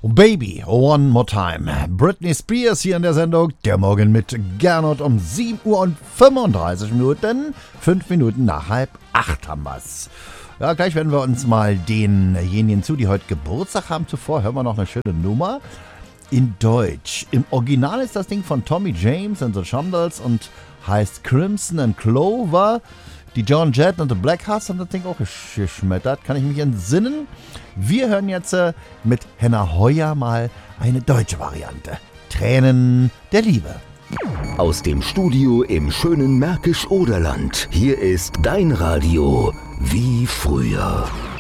Baby, one more time. Britney Spears hier in der Sendung. Der Morgen mit Gernot um 7 Uhr und 35 Minuten. 5 Minuten nach 7:30 haben wir's. Ja, gleich werden wir uns mal denjenigen die heute Geburtstag haben. Zuvor hören wir noch eine schöne Nummer. In Deutsch. Im Original ist das Ding von Tommy James and the Shondells und heißt Crimson and Clover. Die Joan Jett und The Black Hearts haben das Ding auch geschmettert. Kann ich mich entsinnen? Wir hören jetzt mit Henna Heuer mal eine deutsche Variante. Tränen der Liebe. Aus dem Studio im schönen Märkisch-Oderland. Hier ist dein Radio wie früher.